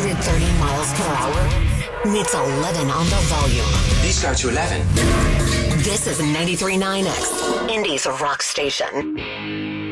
130 miles per hour meets 11 on the volume. These go to 11. This is 93.9X, Indy's rock station.